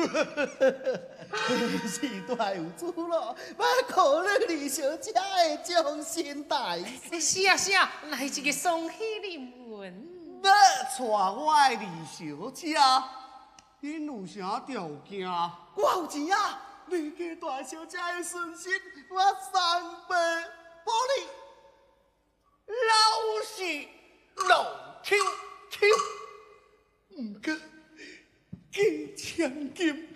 时代有主咯，要可能李小姐的终身大事。 是啊是啊，来一个双喜临门。 要带我的李小姐，恁有啥条件？我有钱啊！你给大小姐的顺心，我三倍保你。老实老抽抽，唔过几千金。